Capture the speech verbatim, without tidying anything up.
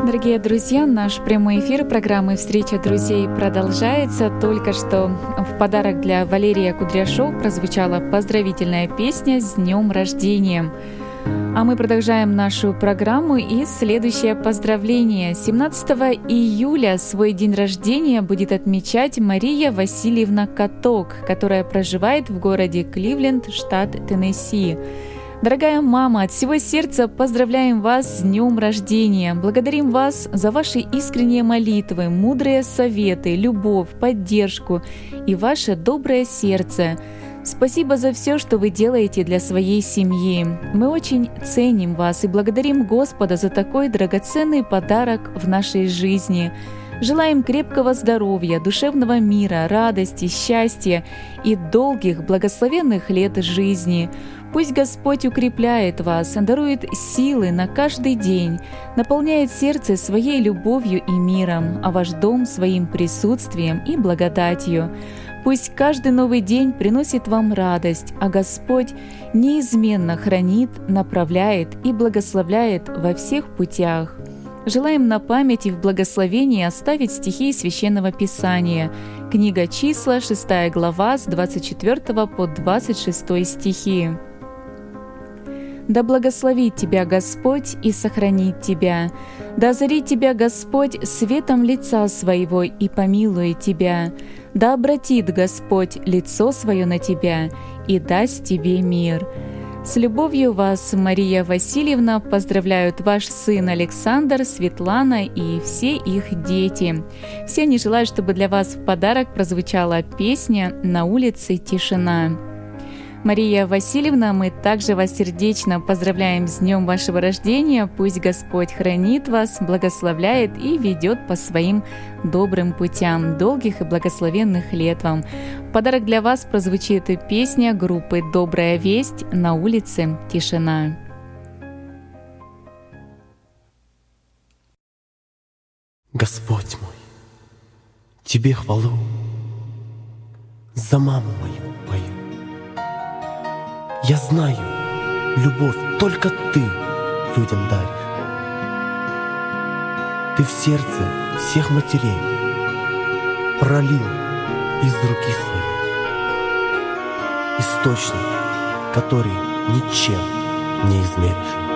Дорогие друзья, наш прямой эфир программы «Встреча друзей» продолжается. Только что в подарок для Валерия Кудряшова прозвучала поздравительная песня «С днем рождения». А мы продолжаем нашу программу, и следующее поздравление. семнадцатого июля свой день рождения будет отмечать Мария Васильевна Каток, которая проживает в городе Кливленд, штат Теннесси. Дорогая мама, от всего сердца поздравляем вас с днем рождения. Благодарим вас за ваши искренние молитвы, мудрые советы, любовь, поддержку и ваше доброе сердце. Спасибо за все, что вы делаете для своей семьи. Мы очень ценим вас и благодарим Господа за такой драгоценный подарок в нашей жизни. Желаем крепкого здоровья, душевного мира, радости, счастья и долгих благословенных лет жизни. Пусть Господь укрепляет вас, дарует силы на каждый день, наполняет сердце своей любовью и миром, а ваш дом своим присутствием и благодатью. Пусть каждый новый день приносит вам радость, а Господь неизменно хранит, направляет и благословляет во всех путях. Желаем на память и в благословении оставить стихи Священного Писания. Книга Числа, шестая глава, с двадцать четвёртого по двадцать шестой стихи. «Да благословит тебя Господь и сохранит тебя. Да озарит тебя Господь светом лица своего и помилует тебя. Да обратит Господь лицо свое на тебя и даст тебе мир». С любовью вас, Мария Васильевна, поздравляют ваш сын Александр, Светлана и все их дети. Все они желают, чтобы для вас в подарок прозвучала песня «На улице тишина». Мария Васильевна, мы также вас сердечно поздравляем с днем вашего рождения. Пусть Господь хранит вас, благословляет и ведет по своим добрым путям. Долгих и благословенных лет вам. В подарок для вас прозвучит и песня группы «Добрая весть» «На улице тишина». Господь мой, Тебе хвалу, за маму мою пою. Я знаю, любовь только Ты людям даришь. Ты в сердце всех матерей пролил из руки своей источник, который ничем не измеришь.